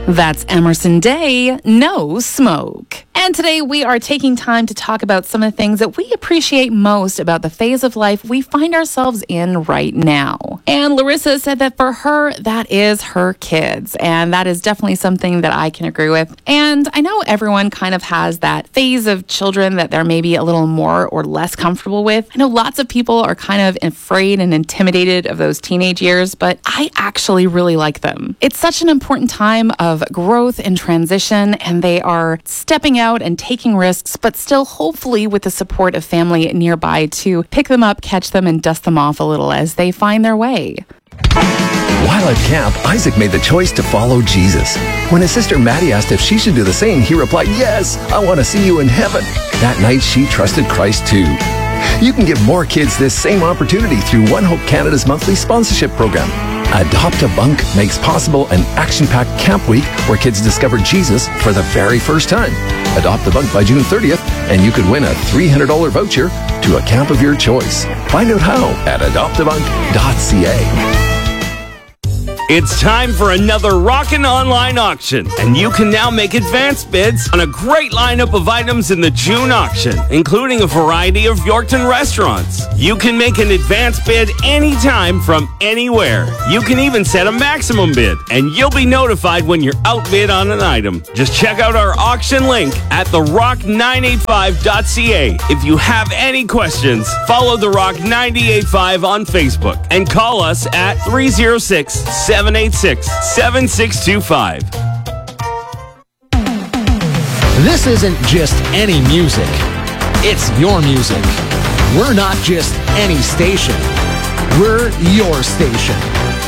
That's Emerson Day, No Smoke. And today we are taking time to talk about some of the things that we appreciate most about the phase of life we find ourselves in right now. And Larissa said that for her, that is her kids. And that is definitely something that I can agree with. And I know everyone kind of has that phase of children that they're maybe a little more or less comfortable with. I know lots of people are kind of afraid and intimidated of those teenage years, but I actually really like them. It's such an important time of growth and transition, and they are stepping out and taking risks, but still hopefully with the support of family nearby to pick them up, catch them, and dust them off a little as they find their way. While at camp, Isaac made the choice to follow Jesus. When his sister Maddie asked if she should do the same, he replied, "Yes, I want to see you in heaven." That night, she trusted Christ too. You can give more kids this same opportunity through One Hope Canada's monthly sponsorship program. Adopt a Bunk makes possible an action-packed camp week where kids discover Jesus for the very first time. Adopt a Bunk by June 30th, and you could win a $300 voucher to a camp of your choice. Find out how at adoptabunk.ca. It's time for another Rockin' Online auction, and you can now make advance bids on a great lineup of items in the June auction, including a variety of Yorkton restaurants. You can make an advance bid anytime from anywhere. You can even set a maximum bid, and you'll be notified when you're outbid on an item. Just check out our auction link at therock985.ca. If you have any questions, follow The Rock 985 on Facebook and call us at 306-786-7625. This isn't just any music. It's your music. We're not just any station. We're your station.